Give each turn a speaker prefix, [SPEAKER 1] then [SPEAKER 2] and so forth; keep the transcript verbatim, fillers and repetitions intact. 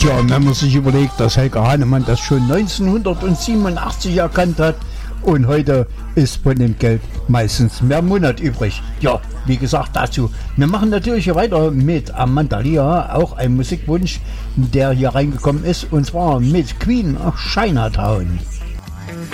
[SPEAKER 1] Tja, wenn man sich überlegt, dass Helga Hannemann das schon neunzehnhundertsiebenundachtzig erkannt hat und heute ist von dem Geld meistens mehr Monat übrig. Ja, wie gesagt dazu. Wir machen natürlich weiter mit Amanda Lear, auch ein Musikwunsch, der hier reingekommen ist, und zwar mit Queen of Chinatown.